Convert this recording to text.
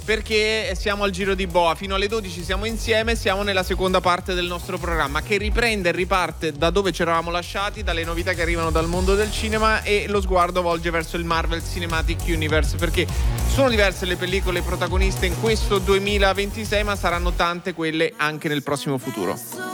perché siamo al Giro di Boa. Fino alle 12 siamo insieme, siamo nella seconda parte del nostro programma che riprende e riparte da dove ci eravamo lasciati, dalle novità che arrivano dal mondo del cinema, e lo sguardo volge verso il Marvel Cinematic Universe, perché sono diverse le pellicole protagoniste in questo 2026, ma saranno tante quelle anche nel prossimo futuro.